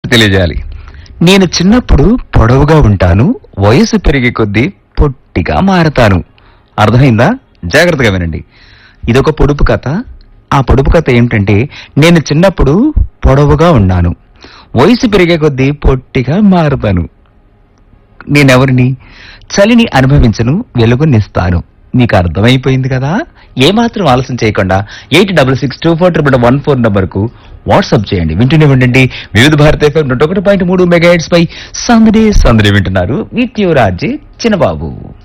తెలియజేయాలి. నేను చిన్నప్పుడు పొడవుగా ఉంటాను, వయసు పెరిగే కొద్దీ పొట్టిగా మారతాను. అర్థమైందా? జాగ్రత్తగా వినండి. ఇదొక పొడుపు కథ. ఆ పొడుపు కథ ఏమిటంటే, నేను చిన్నప్పుడు పొడవుగా ఉన్నాను, వయసు పెరిగే కొద్దీ పొట్టిగా మారుతాను. నేనెవరిని? చలిని అనుభవించను, వెలుగునిస్తాను. మీకు అర్థమైపోయింది కదా? ఏమాత్రం ఆలస్యం చేయకుండా 86624114 నంబర్కు వాట్సాప్ చేయండి. వింటూనే ఉండండి వివిధ భారత FM 101.3 మెగాహెర్ట్జ్ పై సందడి వింటున్నారు. With your RJ Chinnababu.